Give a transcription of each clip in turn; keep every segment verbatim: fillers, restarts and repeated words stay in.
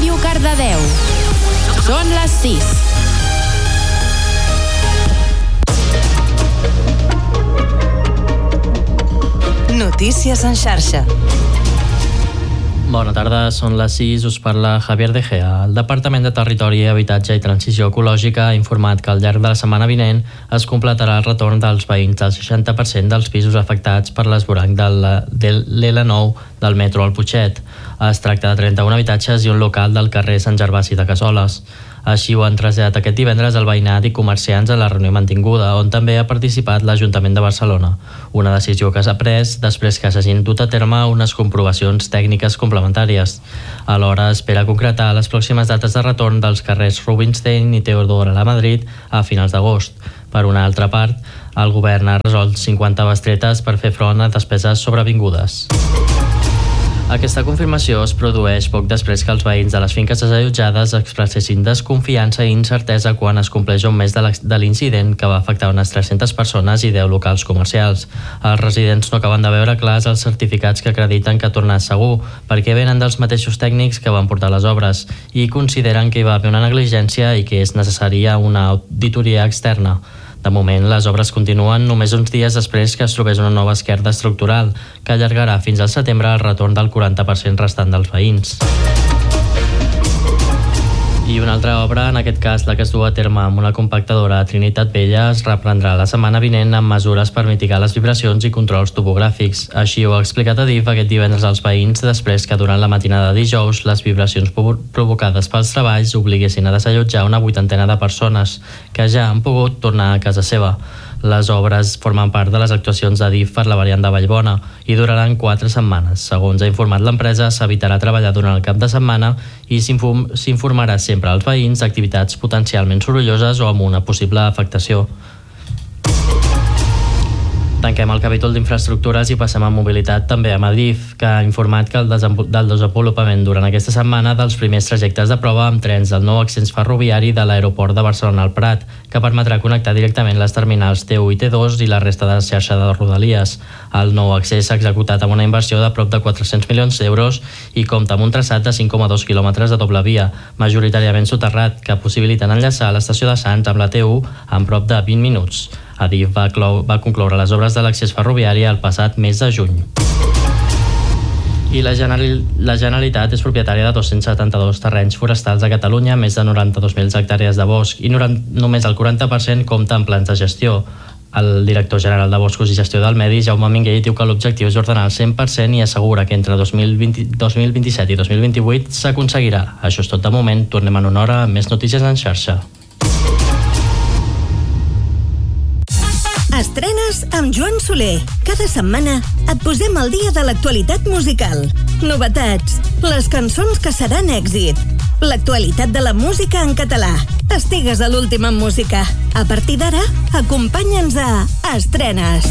Ràdio Cardedeu. Són les sis. Notícies en xarxa. Bona tarda, són les sis, us parla Javier De Gea. El Departament de Territori, Habitatge i Transició Ecològica ha informat que al llarg de la setmana vinent es completarà el retorn dels veïns del seixanta per cent dels pisos afectats per l'esvoranc de l'L nou del metro al Putxet. Es tracta de trenta-un habitatges i un local del carrer Sant Gervasi de Cassoles. Així ho han traslladat aquest divendres el veïnat i comerciants a la reunió mantinguda, on també ha participat l'Ajuntament de Barcelona. Una decisió que s'ha pres després que s'hagin dut a terme unes comprovacions tècniques complementàries. Alhora espera concretar les pròximes dates de retorn dels carrers Rubinstein i Teodora a Madrid a finals d'agost. Per una altra part, el govern ha resolt cinquanta bestretes per fer front a despeses sobrevingudes. Aquesta confirmació es produeix poc després que els veïns de les finques desallotjades expressessin desconfiança i incertesa quan es compleix un mes de l'incident que va afectar unes tres-centes persones i deu locals comercials. Els residents no acaben de veure clars els certificats que acrediten que ha tornat segur, perquè venen dels mateixos tècnics que van portar les obres i consideren que hi va haver una negligència i que és necessària una auditoria externa. De moment, les obres continuen només uns dies després que es trobés una nova esquerda estructural que allargarà fins al setembre el retorn del quaranta per cent restant dels veïns. I una altra obra, en aquest cas la que es du a terme amb una compactadora a Trinitat Vella, es reprendrà la setmana vinent amb mesures per mitigar les vibracions i controls topogràfics. Així ho ha explicat Adif aquest divendres als veïns després que durant la matinada de dijous les vibracions provocades pels treballs obliguessin a desallotjar una vuitantena de persones que ja han pogut tornar a casa seva. Les obres formen part de les actuacions d'Adif per la variant de Vallbona i duraran quatre setmanes. Segons ha informat l'empresa, s'evitarà treballar durant el cap de setmana i s'informarà sempre als veïns d'activitats potencialment sorolloses o amb una possible afectació. Tanquem el capítol d'infraestructures i passem a mobilitat també amb Adif, que ha informat que el del desenvolupament durant aquesta setmana dels primers trajectes de prova amb trens del nou accés ferroviari de l'aeroport de Barcelona al Prat, que permetrà connectar directament les terminals T u i T dos i la resta de la xarxa de Rodalies. El nou accés s'ha executat amb una inversió de prop de quatre-cents milions d'euros i compta amb un traçat de cinc coma dos quilòmetres de doble via, majoritàriament soterrat, que possibiliten enllaçar l'estació de Sants amb la T u en prop de vint minuts. Adif va, va concloure les obres de l'accés ferroviari el passat mes de juny. I la, General, la Generalitat és propietària de dos-cents setanta-dos terrenys forestals a Catalunya, més de noranta-dos mil hectàrees de bosc, i noranta, només el quaranta per cent compta amb plans de gestió. El director general de Boscos i Gestió del Medi, Jaume Minguell, diu que l'objectiu és ordenar el cent per cent i assegura que entre dos mil vint, dos mil vint-i-set i dos mil vint-i-vuit s'aconseguirà. Això és tot de moment. Tornem en una hora amb més notícies en xarxa. Estrenes amb Joan Soler. Cada setmana et posem al dia de l'actualitat musical. Novetats, les cançons que seran èxit, l'actualitat de la música en català. Estigues a l'últim en música. A partir d'ara, acompanya'ns a Estrenes.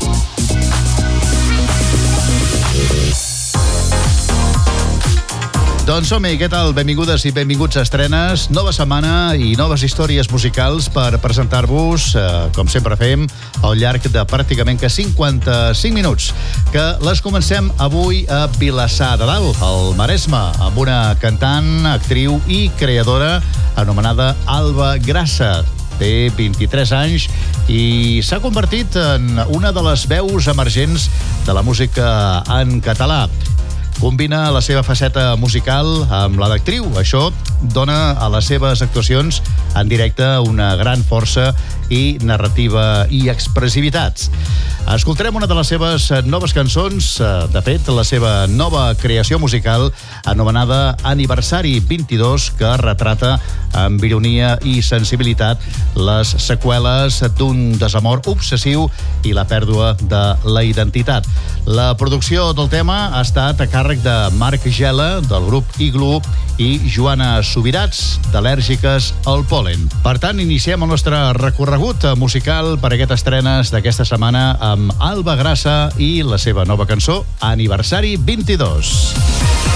Doncs som-hi, què tal? Benvingudes i benvinguts a Estrenes. Nova setmana i noves històries musicals per presentar-vos, eh, com sempre fem, al llarg de pràcticament que cinquanta-cinc minuts. Que les comencem avui a Vilassar de Dalt, al Maresme, amb una cantant, actriu i creadora anomenada Alba Grassa. Té vint-i-tres anys i s'ha convertit en una de les veus emergents de la música en català. Combina la seva faceta musical amb la d'actriu. Això dona a les seves actuacions en directe una gran força i narrativa i expressivitat. Escoltarem una de les seves noves cançons, de fet, la seva nova creació musical anomenada Aniversari vint-i-dos, que retrata amb ironia i sensibilitat les seqüeles d'un desamor obsessiu i la pèrdua de la identitat. La producció del tema ha estat a càrrec de Marc Gela, del grup Igloo, i Joana Subirats, d'Al·lèrgiques al Pol·len. Per tant, iniciem el nostre recorregut musical per aquestes estrenes d'aquesta setmana amb Alba Grassa i la seva nova cançó Aniversari vint-i-dos.